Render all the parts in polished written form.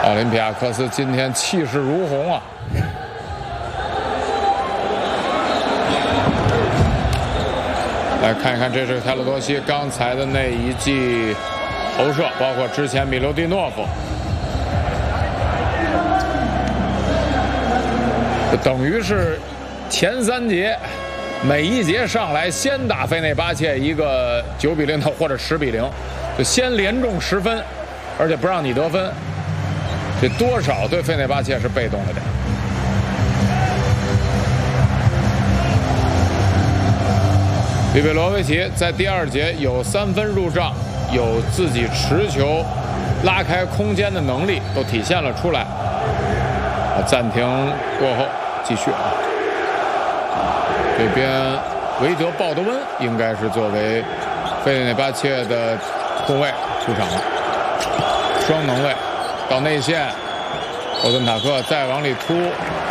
奥林匹亚科斯今天气势如虹啊！来看一看，这是泰勒多西刚才的那一记投射，包括之前米留蒂诺夫，等于是前3节每一节上来先打费内巴切一个9比0的或者10比0，就先连中10分，而且不让你得分。这多少对费内巴切是被动了点。里贝罗维奇在第2节有3分入账，有自己持球拉开空间的能力都体现了出来。暂停过后继续啊。这边维德鲍德温应该是作为费内巴切的后卫出场了，双能卫。到内线，欧顿塔克再往里突，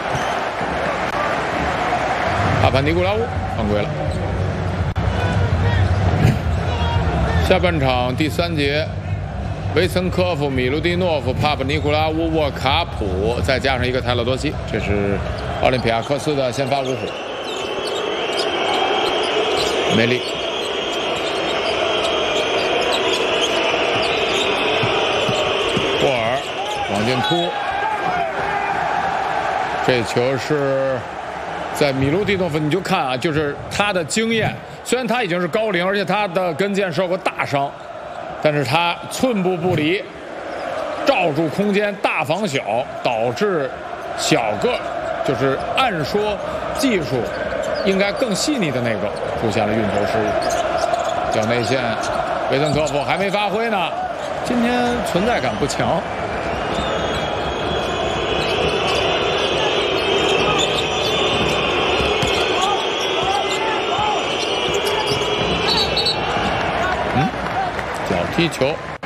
帕潘尼古拉乌犯规了。下半场第3节，维岑科夫、米卢蒂诺夫、帕帕尼古拉乌、沃卡普，再加上一个泰勒多西，这是奥林匹亚科斯的先发5虎。梅利。霍尔往进突，这球是在米卢蒂诺夫，你就看啊，就是他的经验，虽然他已经是高龄，而且他的跟腱受过大伤，但是他寸步不离，罩住空间，大防小，导致小个就是按说技术应该更细腻的那个出现了运球失误。角内线，维岑科夫还没发挥呢，今天存在感不强。脚踢球，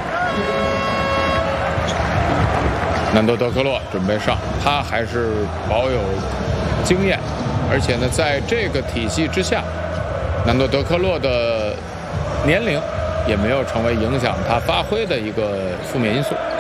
南多德克洛准备上，他还是保有经验，而且呢，在这个体系之下，南多德克洛的年龄也没有成为影响他发挥的一个负面因素。